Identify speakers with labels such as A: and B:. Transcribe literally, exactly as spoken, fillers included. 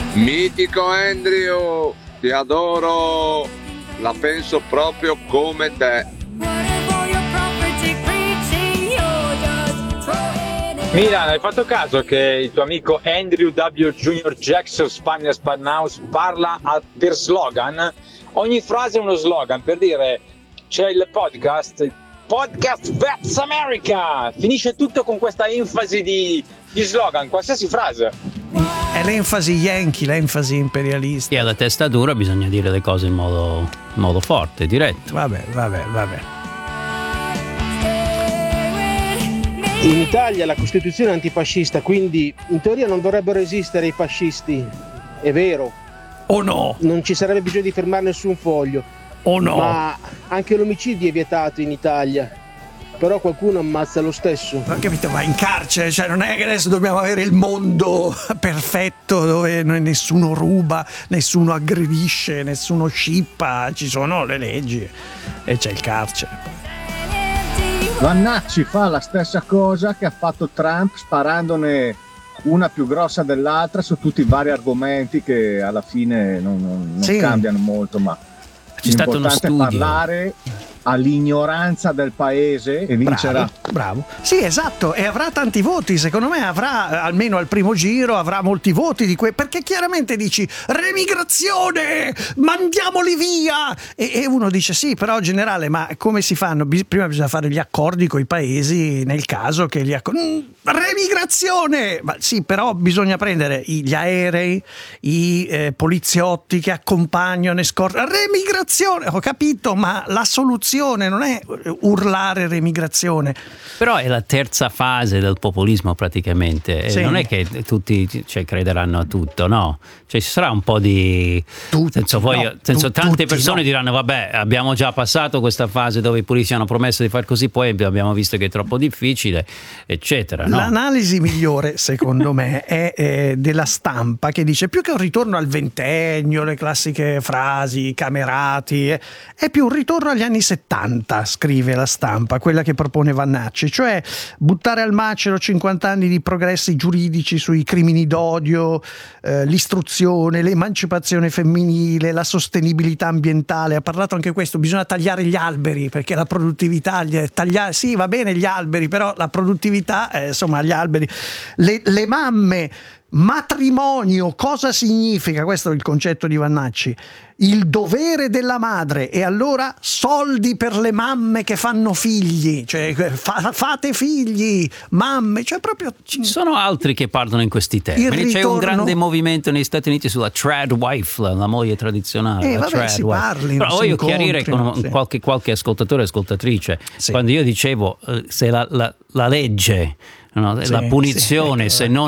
A: Mitico Andrew, ti adoro, la penso proprio come te.
B: Milan, hai fatto caso che il tuo amico Andrew W. Junior Jackson Spagna Spannaus parla a, per slogan? Ogni frase è uno slogan, per dire c'è il podcast, il podcast Vets America, finisce tutto con questa enfasi di, di slogan, qualsiasi frase.
C: È l'enfasi yankee, l'enfasi imperialista.
D: E alla testa dura bisogna dire le cose in modo, in modo forte, diretto.
C: Vabbè, vabbè, vabbè.
E: In Italia la Costituzione è antifascista, quindi in teoria non dovrebbero esistere i fascisti. È vero.
C: O no?
E: Non ci sarebbe bisogno di firmare nessun foglio.
C: O no?
E: Ma anche l'omicidio è vietato in Italia. Però qualcuno ammazza lo stesso.
C: Ho capito, ma in carcere, cioè non è che adesso dobbiamo avere il mondo perfetto dove nessuno ruba, nessuno aggredisce, nessuno scippa, ci sono le leggi e c'è il carcere.
F: Vannacci fa la stessa cosa che ha fatto Trump, sparandone una più grossa dell'altra su tutti i vari argomenti che alla fine non, non, non
C: sì.
F: cambiano molto, ma
D: c'è stato uno studio.
F: L'importante è parlare all'ignoranza del paese e vincerà.
C: Bravo, bravo. Sì, esatto, e avrà tanti voti, secondo me avrà, almeno al primo giro, avrà molti voti di que- perché chiaramente dici remigrazione, mandiamoli via, e, e uno dice sì, però generale, ma come si fanno? Bis- prima bisogna fare gli accordi con i paesi nel caso che gli accordi... Mm, remigrazione! Ma sì, però bisogna prendere gli aerei, i eh, poliziotti che accompagnano e scorrono. Remigrazione! Ho capito, ma la soluzione non è urlare remigrazione.
D: Però è la terza fase del populismo praticamente,
C: sì.
D: Non è che tutti cioè, crederanno a tutto, no? Cioè ci sarà un po' di...
C: Tutti,
D: senso, poi,
C: no,
D: senso,
C: tu,
D: tante
C: tutti,
D: persone
C: no.
D: diranno vabbè, abbiamo già passato questa fase dove i politici hanno promesso di far così, poi abbiamo visto che è troppo difficile, eccetera, no?
C: L'analisi migliore secondo me è eh, della Stampa, che dice più che un ritorno al ventennio, le classiche frasi camerati, eh, è più un ritorno agli anni settanta, scrive la Stampa, quella che propone Vannacci, cioè buttare al macero cinquanta anni di progressi giuridici sui crimini d'odio, eh, l'istruzione, l'emancipazione femminile, la sostenibilità ambientale. Ha parlato anche questo, bisogna tagliare gli alberi perché la produttività, tagliare, sì va bene gli alberi, però la produttività, eh, insomma gli alberi, le, le mamme, matrimonio, cosa significa? Questo è il concetto di Vannacci, il dovere della madre, e allora soldi per le mamme che fanno figli, cioè fa, fate figli, mamme, cioè proprio
D: ci sono altri che parlano in questi termini. Ritorno... C'è un grande movimento negli Stati Uniti sulla trad wife, la, la moglie tradizionale.
C: Eh,
D: la
C: vabbè,
D: trad
C: si
D: wife.
C: parli,
D: però voglio chiarire con
C: sì.
D: qualche, qualche ascoltatore e ascoltatrice, sì. Quando io dicevo eh, se la, la, la legge, no, sì, la punizione, sì, se non